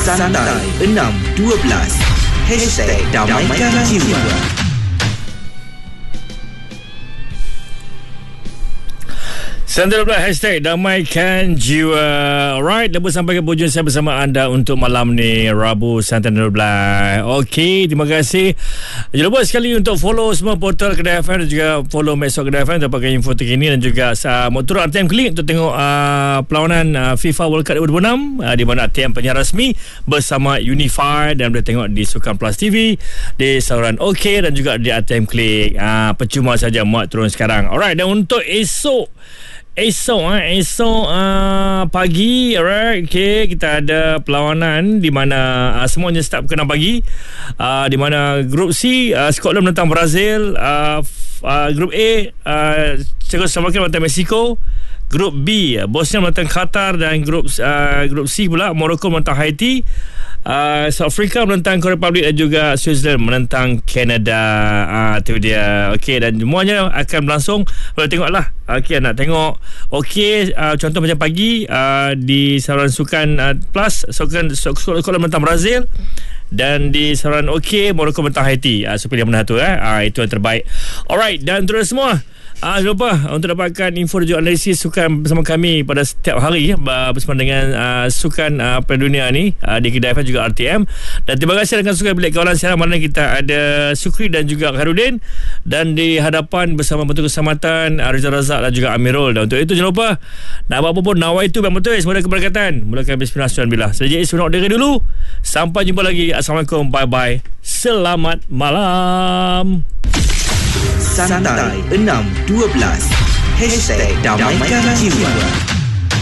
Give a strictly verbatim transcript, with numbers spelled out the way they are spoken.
Santai enam dua belas Hashtag Damaikan Jiwa. Santai pula hashtag Damaikan Jiwa. Alright, dah sampai ke penghujung saya bersama anda untuk malam ni, Rabu Santai dua belas. Okey, terima kasih. Jangan lupa sekali untuk follow semua portal Kedah F M dan juga follow Mesok Kedah F M untuk dapatkan info terkini dan juga uh, motor R T M Klik untuk tengok uh, perlawanan uh, FIFA World Cup dua ribu dua puluh enam uh, di mana R T M penyiar rasmi bersama Unify, dan boleh tengok di Sukan Plus T V, di saluran OK dan juga di R T M Klik. Uh, percuma saja muat turun sekarang. Alright, dan untuk esok Esok eh, esok uh, pagi, alright, okay, kita ada perlawanan di mana uh, semuanya start pukul enam pagi, uh, di mana Grup C, uh, Scotland menentang Brazil, uh, uh, Grup A, uh, Czechoslovakia menentang Mexico, Grup B, Bosnia menentang Qatar, dan Grup uh, Grup C pula Morocco menentang Haiti, uh, South Africa menentang Korea Republic, dan juga Switzerland menentang Canada. Ah, uh, tu dia. Okey, dan semuanya akan berlangsung. Boleh tengoklah. Okey, nak tengok. Okey, uh, contoh macam pagi uh, di saluran Sukan uh, Plus, Sukan Scotland menentang Brazil, dan di saluran OK Morocco menentang Haiti. Uh, so pilih mana satu eh. Uh, itu yang terbaik. Alright, dan terus semua. Ah, jangan lupa untuk dapatkan info dan juga analisis sukan bersama kami pada setiap hari uh, bersama dengan uh, sukan uh, pada dunia ni uh, di Kedah F M juga R T M. Dan terima kasih dengan sukan Bilik Kawalan siaran mana kita ada Sukri dan juga Khairudin, dan di hadapan bersama Bentuk Keselamatan Rizal Razak dan juga Amirul. Dan untuk itu jangan lupa nak apa pun nawai itu yang betul, semoga keberkatan. Mulakan bismillahirrahmanirrahim. Sejak sebelum diri dulu. Sampai jumpa lagi. Assalamualaikum. Bye bye. Selamat malam. Santai enam dua belas Hashtag Damaikan Jiwa.